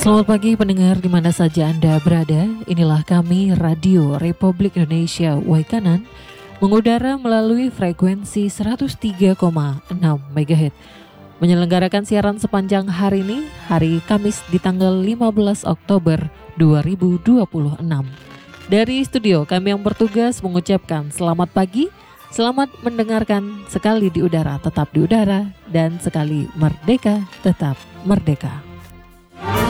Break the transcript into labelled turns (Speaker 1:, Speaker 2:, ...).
Speaker 1: Selamat pagi pendengar di mana saja Anda berada. Inilah kami Radio Republik Indonesia Waikanan mengudara melalui frekuensi 103,6 MHz. Menyelenggarakan siaran sepanjang hari ini, hari Kamis di tanggal 15 Oktober 2026. Dari studio kami yang bertugas mengucapkan selamat pagi, selamat mendengarkan sekali di udara tetap di udara dan sekali merdeka tetap merdeka.